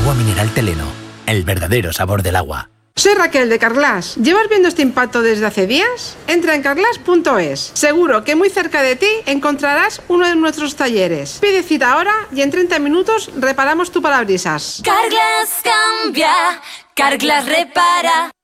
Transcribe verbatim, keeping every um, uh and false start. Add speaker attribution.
Speaker 1: Agua mineral Teleno, el verdadero sabor del agua.
Speaker 2: Soy Raquel de Carglass. ¿Llevas viendo este impacto desde hace días? Entra en carglass punto es. Seguro que muy cerca de ti encontrarás uno de nuestros talleres. Pide cita ahora y en treinta minutos reparamos tu parabrisas.
Speaker 3: Carglass cambia, Carglass repara.